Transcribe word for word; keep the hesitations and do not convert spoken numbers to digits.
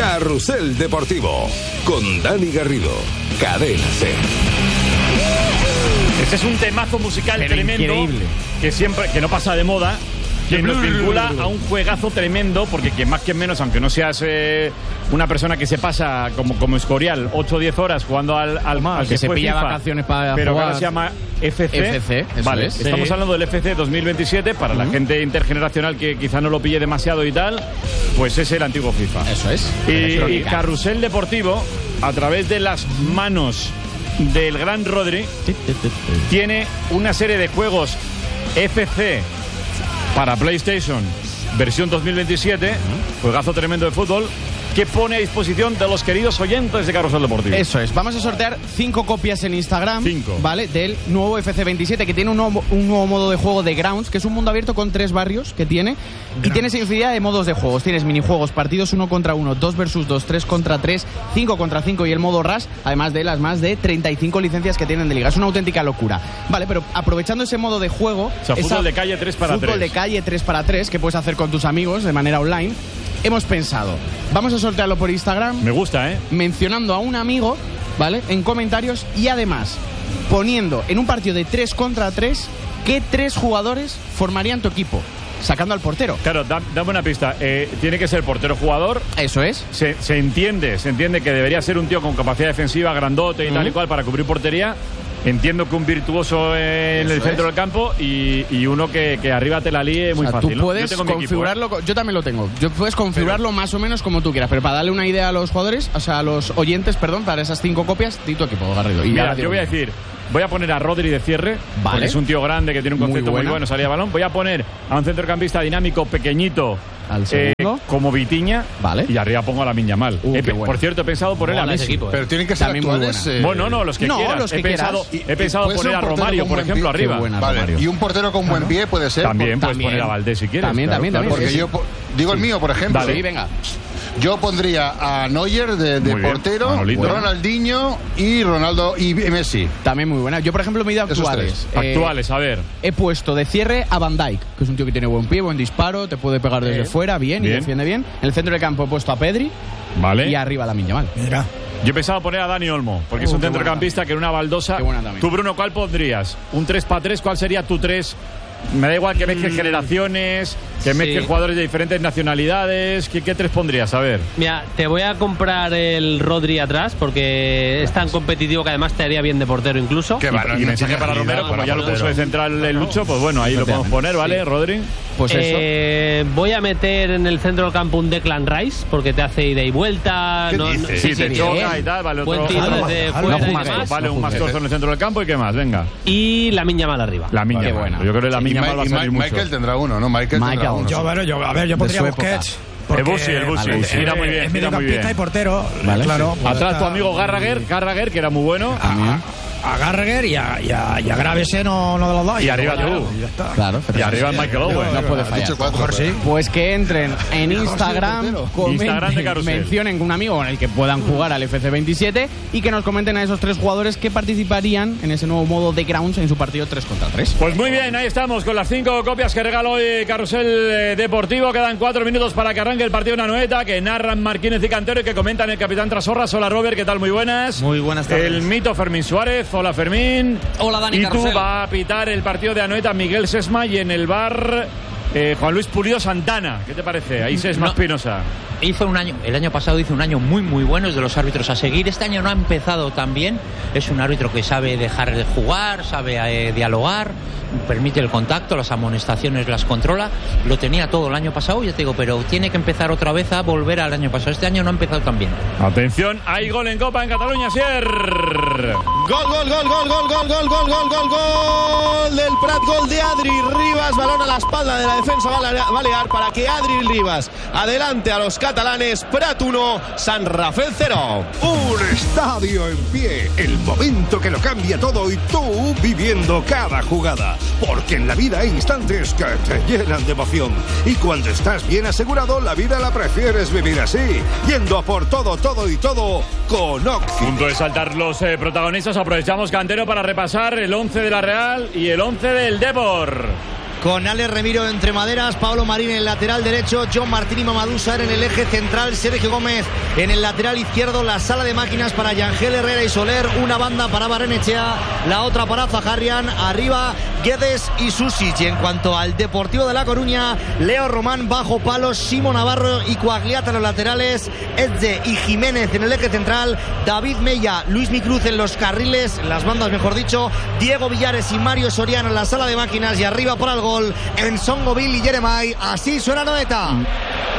Carrusel Deportivo con Dani Garrido, Cadena Ser. Este es un temazo musical Pero tremendo increíble. que siempre que no pasa de moda, que nos vincula a un juegazo tremendo, porque quien más que menos, aunque no seas eh, una persona que se pasa como, como Escorial ocho o diez horas jugando al, al, al que, que se pilla FIFA, vacaciones para pero jugar. que ahora se llama F C. F C, eso vale, es. estamos sí. hablando del F C dos mil veintisiete para uh-huh. la gente intergeneracional que quizá no lo pille demasiado y tal, pues es el antiguo FIFA. Eso es. Y, y Carrusel Deportivo, a través de las manos del gran Rodri, tiene una serie de juegos F C para PlayStation, versión dos mil veintisiete, juegazo tremendo de fútbol, que pone a disposición de los queridos oyentes de Carrusel Deportivo. Eso es, vamos a sortear cinco copias en Instagram, cinco. ¿vale? Del nuevo F C veintisiete, que tiene un nuevo, un nuevo modo de juego de Grounds, que es un mundo abierto con tres barrios que tiene, Grounds. Y tienes infinidad de modos de juegos. Tienes minijuegos, partidos uno contra uno, dos versus dos, tres contra tres, cinco contra cinco y el modo Rush, además de las más de treinta y cinco licencias que tienen de liga. Es una auténtica locura. Vale, pero aprovechando ese modo de juego... O sea, fútbol de calle tres para tres. Fútbol de calle tres para tres, que puedes hacer con tus amigos de manera online. Hemos pensado, vamos a sortearlo por Instagram. Me gusta, ¿eh? Mencionando a un amigo, ¿vale? En comentarios y además poniendo en un partido de tres contra tres qué tres jugadores formarían tu equipo, sacando al portero. Claro, da, dame una pista. Eh, tiene que ser portero jugador. Eso es. Se, se entiende, se entiende que debería ser un tío con capacidad defensiva, grandote y uh-huh. tal y cual para cubrir portería. Entiendo que un virtuoso en Eso el centro es. del campo y, y uno que, que arriba te la líe muy o sea, fácil. Tú puedes ¿no? Yo configurarlo, equipo, ¿eh? yo también lo tengo. Yo puedes configurarlo pero, más o menos como tú quieras, pero para darle una idea a los jugadores, o sea, a los oyentes, perdón, para esas cinco copias, di tu equipo, Garrido. Y Mira, yo voy a decir, voy a poner a Rodri de cierre, vale. porque es un tío grande que tiene un concepto muy, muy bueno, salida de balón. Voy a poner a un centrocampista dinámico, pequeñito, al segundo, eh, como Vitinha, vale. y arriba pongo a Lamine Yamal. Uh, eh, bueno. Por cierto, he pensado poner a Messi. Equipo, eh. Pero tienen que ser también actuales. Eh... Bueno, no, los que no, quieras. Los que he pensado, quieras. he pensado poner a Romario, por ejemplo, arriba. Buena, vale. Romario. Y un portero con buen pie puede ser. También por... puedes también. poner a Valdés si quieres. También, claro, también, claro. también. Porque sí, yo digo sí. el mío, por ejemplo. Dale, sí, venga. Yo pondría a Neuer de, de portero, Manolito. Ronaldinho y Ronaldo y Messi. También muy buena. Yo, por ejemplo, me he ido actuales. Eh, actuales, a ver. He puesto de cierre a Van Dijk, que es un tío que tiene buen pie, buen disparo, te puede pegar desde eh. fuera, bien, bien, y defiende bien. En el centro del campo he puesto a Pedri. Vale. Y arriba Lamine Yamal. Mira. Yo he pensado poner a Dani Olmo, porque uh, es un centrocampista que en una baldosa... Tú, Bruno, ¿cuál pondrías? ¿Un tres para tres? ¿Cuál sería tu tres? Me da igual que mezcles mm. generaciones, que mezcles sí. jugadores de diferentes nacionalidades. ¿Qué, ¿Qué tres pondrías? A ver. Mira, te voy a comprar el Rodri atrás, porque es tan competitivo que además te haría bien de portero incluso. Qué bueno, y, y mensaje para Romero, como ya lo puso de central el Lucho, pues bueno, ahí lo podemos poner, ¿vale, sí. Rodri? Pues eso. Eh, voy a meter en el centro del campo un Declan Rice, porque te hace ida y vuelta. No, no, sí, sí, te choca y tal, vale otro. Buen tiro desde fuera y demás. Vale, un mascoso en el centro del campo y qué más, venga. Y Lamine Yamal arriba. Lamine Yamal, bueno. Yo creo que Lamine Yamal va a salir mucho. Michael tendrá uno, ¿no? Michael, Michael tendrá uno. Yo, bueno, yo, a ver, yo pondría Busquets. El Busi, el Busi. Vale, mira muy bien. Es mediocampista y portero. Vale, claro. Sí. Atrás tu amigo Gallagher, Gallagher, que era muy bueno. Ah, a Gallagher y a, y a, y a Gravesen no, no de los dos. Y, y arriba tú. Y ya está. Claro, y arriba Michael Owen. No puede fallar. Cuatro, sí. Pues que entren en Instagram, comenten, Instagram de Carrusel. mencionen un amigo con el que puedan jugar al F C veintisiete y que nos comenten a esos tres jugadores que participarían en ese nuevo modo de Grounds en su partido tres contra tres. Pues muy bien, ahí estamos con las cinco copias que regala hoy Carrusel Deportivo. Quedan cuatro minutos para que arranque el partido de Anoeta, que narran Marquínez y Cantero y que comentan el capitán Trasorras. Hola Robert, ¿qué tal? Muy buenas. Muy buenas tardes. El mito Fermín Suárez. Hola Fermín. Hola Dani y Carrusel. tú va a pitar el partido de Anoeta Miguel Sesma y en el bar eh, Juan Luis Pulido Santana. ¿Qué te parece? Ahí Sesma no, Espinosa. Hizo un año, el año pasado hizo un año muy muy bueno, es de los árbitros a seguir. Este año no ha empezado tan bien. Es un árbitro que sabe dejar de jugar, sabe eh, dialogar, permite el contacto, las amonestaciones las controla. Lo tenía todo el año pasado, ya te digo, pero tiene que empezar otra vez a volver al año pasado. Este año no ha empezado tan bien. Atención, hay gol en Copa en Cataluña, Sier. Gol, gol, gol, gol, gol, gol, gol, gol, gol, gol, gol del Prat, gol de Adri Ribas, balón a la espalda de la defensa balear para que Adri Ribas adelante a los catalanes. Prat uno, San Rafael cero. Un estadio en pie, el momento que lo cambia todo y tú viviendo cada jugada, porque en la vida hay instantes que te llenan de emoción y cuando estás bien asegurado la vida la prefieres vivir así, yendo a por todo, todo y todo con Oxy. Punto de saltar los eh, protagonistas. Aprovechamos, Cantero, para repasar el once de la Real y el once del Depor. con Alex Remiro entre maderas, Pablo Marín en el lateral derecho, John Martín y Mamadou Sarr en el eje central, Sergio Gómez en el lateral izquierdo, la sala de máquinas para Yangel Herrera y Soler, una banda para Barrenechea, la otra para Zaharrian, arriba Guedes y Susic. Y en cuanto al Deportivo de La Coruña, Leo Román bajo palos, Simo Navarro y Coagliata en los laterales, Edze y Jiménez en el eje central, David Mella, Luis Micruz en los carriles, en las bandas mejor dicho, Diego Villares y Mario Soriano en la sala de máquinas, y arriba para el gol en Songoville y Jeremai. Así suena Noeta.